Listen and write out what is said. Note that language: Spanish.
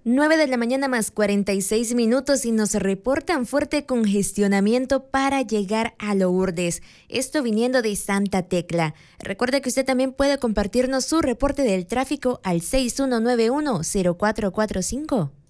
9 de la mañana más 46 minutos y nos reportan fuerte congestionamiento para llegar a Lourdes. Esto viniendo de Santa Tecla. Recuerde que usted también puede compartirnos su reporte del tráfico al 6191-0445.